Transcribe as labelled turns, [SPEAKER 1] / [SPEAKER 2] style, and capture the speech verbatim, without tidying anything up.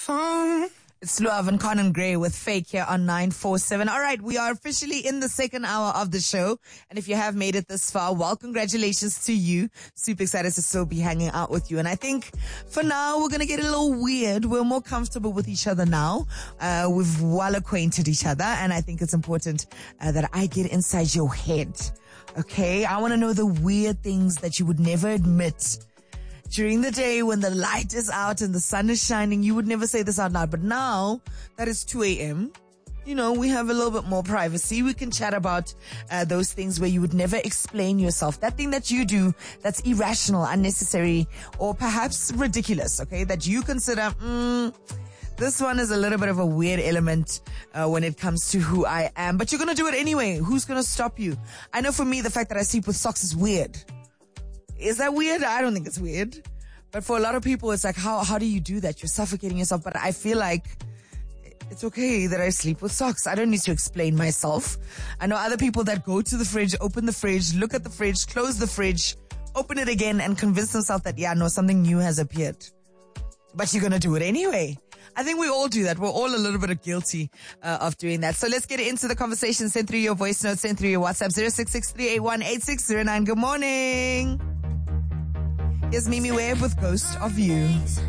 [SPEAKER 1] phone.
[SPEAKER 2] It's Luav and Conan Gray with Fake here on nine four seven. All right, we are officially in the second hour of the show. And if you have made it this far, well, congratulations to you. Super excited to still be hanging out with you. And I think for now, we're going to get a little weird. We're more comfortable with each other now. Uh, we've well acquainted each other. And I think it's important uh, that I get inside your head. Okay? I want to know the weird things that you would never admit. During the day when the light is out and the sun is shining, you would never say this out loud. But now that it's two a.m., you know, we have a little bit more privacy. We can chat about uh, those things where you would never explain yourself. That thing that you do that's irrational, unnecessary, or perhaps ridiculous, okay, that you consider, mm, this one is a little bit of a weird element uh, when it comes to who I am. But you're going to do it anyway. Who's going to stop you? I know for me, the fact that I sleep with socks is weird. Is that weird? I don't think it's weird. But for a lot of people, it's like, how, how do you do that? You're suffocating yourself. But I feel like it's okay that I sleep with socks. I don't need to explain myself. I know other people that go to the fridge, open the fridge, look at the fridge, close the fridge, open it again and convince themselves that, yeah, no, something new has appeared. But you're going to do it anyway. I think we all do that. We're all a little bit guilty uh, of doing that. So let's get into the conversation. Send through your voice notes, send through your WhatsApp, zero six six three eight one eight six zero nine. Good morning. Here's Mimi Webb with Ghost of You.